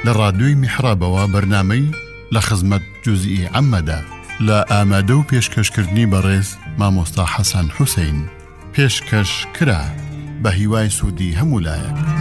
لە ڕادیۆی میحرابەوە بەرنامەی لە خزمەت جوزئی عەممەدا لە ئامادە و پێشکەشکردنی بەڕێز مامۆستا حەسەن حوسەین پێشکەش کرا بە هیوای سوودی هەموو لایەک.